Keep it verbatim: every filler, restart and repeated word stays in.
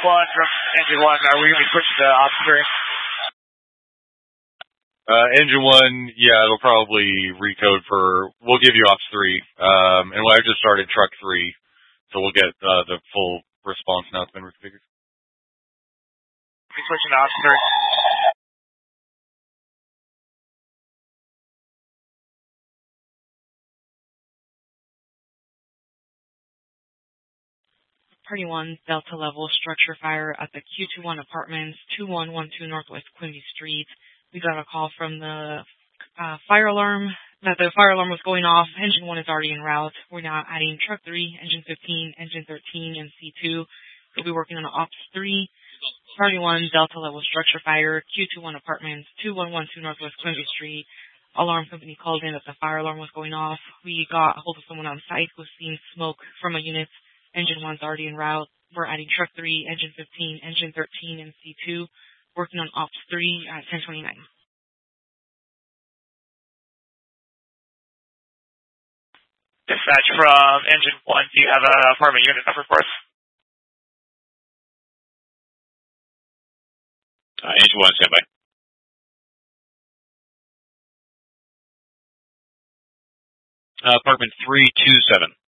one from engine one. Are we going to be switching to ops three? Uh, engine one, yeah, it'll probably recode for, we'll give you ops three. Um, and I just started truck three, so we'll get uh, the full response now it's been reconfigured. We're switching to ops three. Party one, Delta level structure fire at the Q twenty-one Apartments, two one one two Northwest Quimby Street. We got a call from the uh, fire alarm that the fire alarm was going off. Engine one is already en route. We're now adding truck three, engine fifteen, engine thirteen, and C two. We'll be working on ops three. Party one, Delta level structure fire, Q twenty-one Apartments, two one one two Northwest Quimby Street. Alarm company called in that the fire alarm was going off. We got a hold of someone on site who was seeing smoke from a unit. Engine one's already en route. We're adding truck three, engine fifteen, engine thirteen, and C two. Working on ops three at ten twenty-nine. Dispatch from engine one. Do you have an apartment unit number for us? Uh, engine one, stand by. Uh, apartment three two seven.